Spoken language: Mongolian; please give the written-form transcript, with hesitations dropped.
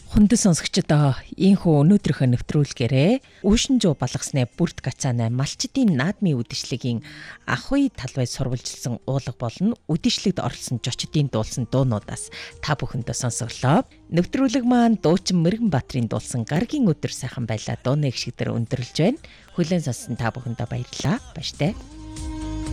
Хүндэт сонсогчдоо ийхүү өнөөдрийнхөө нэвтрүүлгээрээ Үүшинжүү балгасны бүрд гацааны малчдын наадмын үдэшлэгийн ахуй талбай сурвалжилсан уулга болон үдэшлэгт оролцсон жочдын дуулсан дуунуудаас та бүхэндээ сонсголоо. Нэвтрүүлэг маань дуучин Мэргэнбаатарын дуулсан Гаргийн өдөр сайхан байлаа дууны гişгдэр өндөрлж байна. Хүлээн сонссон та бүхэндээ баярлалаа. Баяртай.